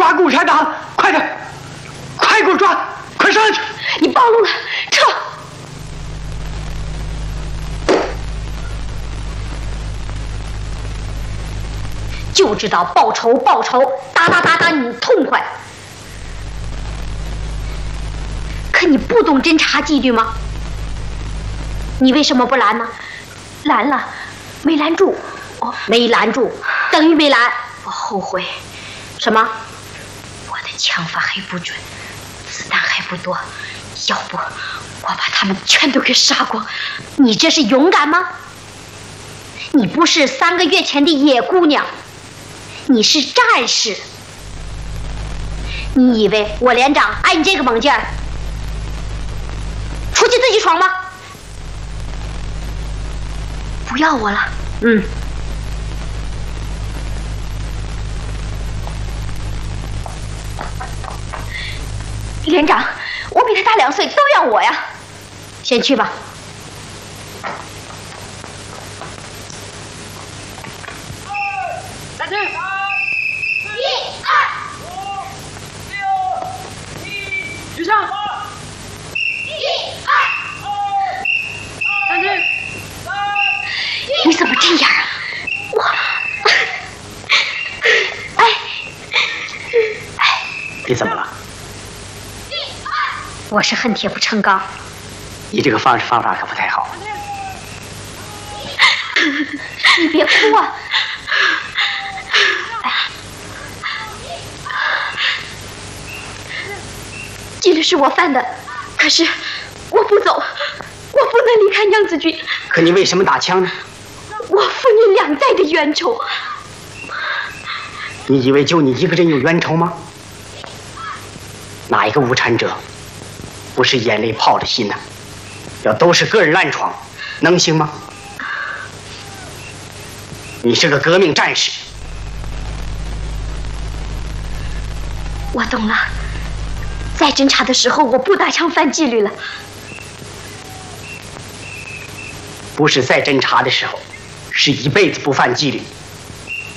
抓共产党！快点，快给我抓！快上去！ 你暴露了，撤！就知道报仇报仇，打你痛快。可你不懂侦察纪律吗？你为什么不拦呢？ 拦了，没拦住。 哦，没拦住，等于没拦。 我后悔。 什么？ 我的枪法还不准，子弹还不多，要不我把他们全都给杀光。 你这是勇敢吗？你不是3个月前的野姑娘，你是战士。你以为我连长爱你这个猛劲儿？出去自己闯吗？ 不要我了。连长，我比他大2岁，都要我呀。 先去吧。 站起！1、2、5、6、7，举上！1、2、站起！ 你怎么这样啊？ 你怎么了？ 我是恨铁不成钢。 你这个方法可不太好。 你别哭啊！纪律是我犯的，可是我不走，我不能离开娘子军。 可你为什么打枪呢？ 我父女2代的冤仇。 你以为就你一个人有冤仇吗？哪一个无产者不是眼泪泡着心呢？要都是个人乱闯，能行吗？你是个革命战士。 我懂了，在侦察的时候我不打枪犯纪律了。 不是在侦察的时候，是一辈子不犯纪律。